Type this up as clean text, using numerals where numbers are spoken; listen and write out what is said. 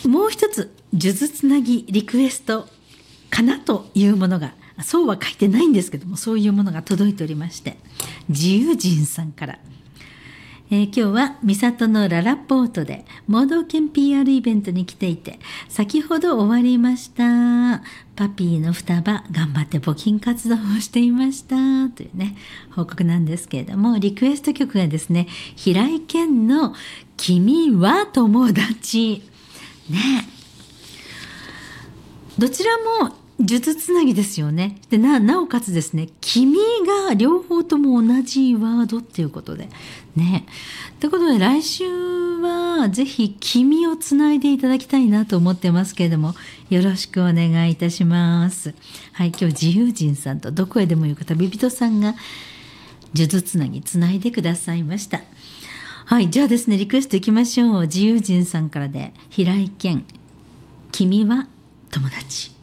もう一つ数珠つなぎリクエストかなというものが、そうは書いてないんですけども、そういうものが届いておりまして、自由人さんから、今日は三郷のララポートで盲導犬 PR イベントに来ていて、先ほど終わりました。パピーの双葉頑張って募金活動をしていましたというね報告なんですけれども、リクエスト曲がですね、平井堅の君は友達ね。どちらも数珠つなぎですよね。で なおかつですね、君が両方とも同じワードっていうことでね。ということで来週はぜひ君をつないでいただきたいなと思ってますけれども、よろしくお願いいたします。はい、今日自由人さんとどこへでも行く旅人さんが数珠つなぎつないでくださいました。はい、じゃあですね、リクエストいきましょう。自由人さんからで平井堅君は友達。